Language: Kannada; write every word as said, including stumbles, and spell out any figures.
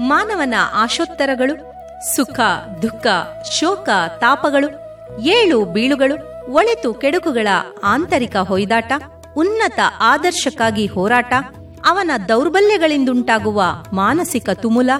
ಮಾನವನ ಆಶೋತ್ತರಗಳು ಸುಖ ದುಃಖ ಶೋಕ ತಾಪಗಳು ಏಳು ಬೀಳುಗಳು ಒಳಿತು ಕೆಡುಕುಗಳ ಆಂತರಿಕ ಹೊಯ್ದಾಟ ಉನ್ನತ ಆದರ್ಶಕ್ಕಾಗಿ ಹೋರಾಟ ಅವನ ದೌರ್ಬಲ್ಯಗಳಿಂದುಂಟಾಗುವ ಮಾನಸಿಕ ತುಮುಲ